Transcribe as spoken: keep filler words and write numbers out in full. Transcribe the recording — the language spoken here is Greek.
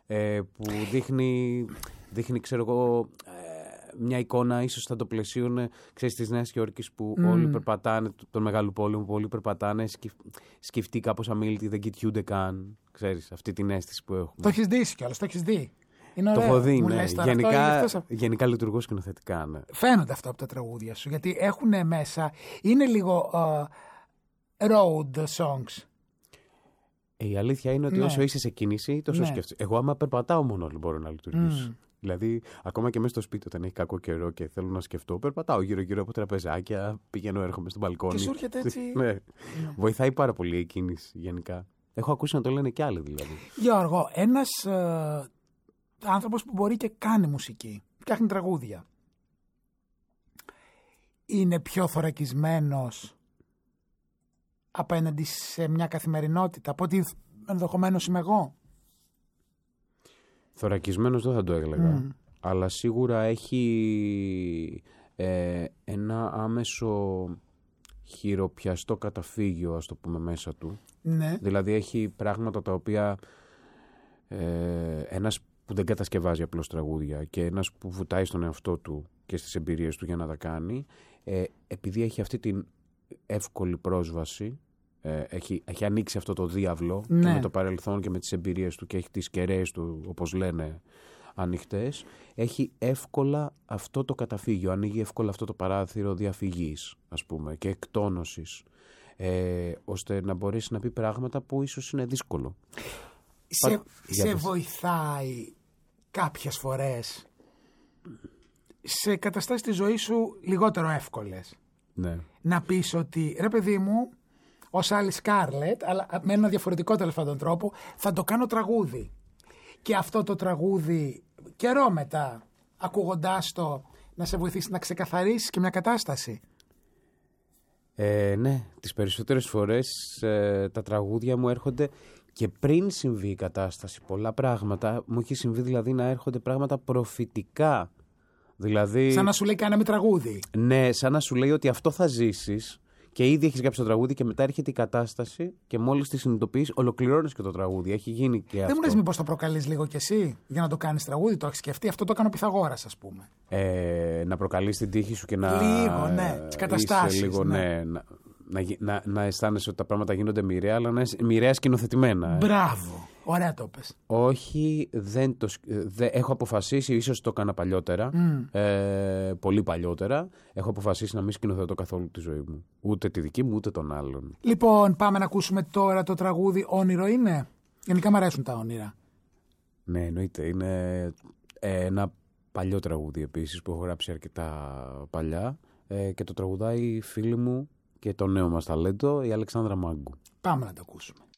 ε, που δείχνει, δείχνει ξέρω εγώ, μια εικόνα, ίσως θα το πλαισίωνε, ξέρεις, της Νέας Υόρκης που mm. όλοι περπατάνε, τον Μεγάλου Πόλεμο που όλοι περπατάνε, σκεφ, σκεφτεί κάπως αμήλυτη, δεν κοιτιούνται καν, ξέρεις, αυτή την αίσθηση που έχουμε. Το έχεις δει κιόλας, το έχεις δει. Είναι το ωραίο. έχω δει, μου ναι. λες τώρα, Γενικά, αυτό, γενικά λειτουργώ σκηνοθετικά, ναι. Φαίνονται αυτά από τα τραγούδια σου, γιατί έχουν μέσα, είναι λίγο uh, road songs. Η αλήθεια είναι ότι ναι. όσο είσαι σε κίνηση, τόσο ναι. σκέφτεσαι. Εγώ άμα περπατάω μόνο μπορώ να λειτουργήσω. Mm. Δηλαδή, ακόμα και μέσα στο σπίτι, όταν έχει κακό καιρό και θέλω να σκεφτώ, περπατάω γύρω-γύρω από τραπεζάκια, πηγαίνω, έρχομαι στο μπαλκόνι. Και σου έρχεται έτσι. ναι. Mm. Βοηθάει πάρα πολύ η κίνηση γενικά. Έχω ακούσει να το λένε κι άλλοι δηλαδή. Γιώργο, ένας ε, άνθρωπος που μπορεί και κάνει μουσική, φτιάχνει τραγούδια, είναι πιο θωρακισμένος απέναντι σε μια καθημερινότητα από ότι ενδεχομένως είμαι εγώ. Θωρακισμένος δεν θα το έλεγα, mm. αλλά σίγουρα έχει ε, ένα άμεσο χειροπιαστό καταφύγιο, ας το πούμε, μέσα του. Ναι. Δηλαδή έχει πράγματα τα οποία ε, ένας που δεν κατασκευάζει απλώς τραγούδια και ένας που βουτάει στον εαυτό του και στις εμπειρίες του για να τα κάνει, ε, επειδή έχει αυτή την εύκολη πρόσβαση, ε, έχει, έχει ανοίξει αυτό το διάβλο ναι. και με το παρελθόν και με τις εμπειρίες του και έχει τις κεραίες του, όπως λένε, ανοιχτές, έχει εύκολα αυτό το καταφύγιο, ανοίγει εύκολα αυτό το παράθυρο διαφυγής, ας πούμε, και εκτόνωσης, ε, ώστε να μπορέσει να πει πράγματα που ίσως είναι δύσκολο. Σε, Πα... σε βοηθάει κάποιες φορές σε καταστάσεις της ζωής σου λιγότερο εύκολες ναι. να πεις ότι ρε παιδί μου, ως άλλη Σκάρλετ, αλλά με ένα διαφορετικό τέλος πάντων τρόπο, θα το κάνω τραγούδι. Και αυτό το τραγούδι καιρό μετά, ακούγοντάς το, να σε βοηθήσει να ξεκαθαρίσεις και μια κατάσταση. Ε, ναι, τις περισσότερες φορές ε, τα τραγούδια μου έρχονται και πριν συμβεί η κατάσταση. Πολλά πράγματα μου έχει συμβεί, δηλαδή να έρχονται πράγματα προφητικά. Δηλαδή, σαν να σου λέει κάναμε τραγούδι. Ναι, σαν να σου λέει ότι αυτό θα ζήσεις και ήδη έχεις γράψει το τραγούδι και μετά έρχεται η κατάσταση και μόλις τη συνειδητοποιείς ολοκληρώνεις και το τραγούδι. Έχει γίνει και αυτό. Δεν μου λες μήπως το προκαλείς λίγο κι εσύ για να το κάνεις τραγούδι, το έχεις σκεφτεί? Αυτό το έκανε ο Πυθαγόρας, ας πούμε. Ε, να προκαλείς την τύχη σου και να. Λίγο, ναι. Τις καταστάσεις. Λίγο, ναι. ναι να, να, να, να αισθάνεσαι ότι τα πράγματα γίνονται μοιραία, αλλά να είναι μοιραία σκηνοθετημένα. Ε. Μπράβο. Ωραία το πες. Όχι, δεν το, δε, έχω αποφασίσει, ίσως το έκανα παλιότερα, mm. ε, πολύ παλιότερα, έχω αποφασίσει να μην σκηνοθετώ καθόλου τη ζωή μου. Ούτε τη δική μου, ούτε των άλλων. Λοιπόν, πάμε να ακούσουμε τώρα το τραγούδι «Όνειρο» είναι. Γενικά μου αρέσουν τα όνειρα. Ναι, εννοείται. Είναι ε, ένα παλιό τραγούδι επίσης που έχω γράψει αρκετά παλιά ε, και το τραγουδάει η φίλη μου και το νέο μας ταλέντο, η Αλεξάνδρα Μάγκου. Πάμε να το ακούσουμε.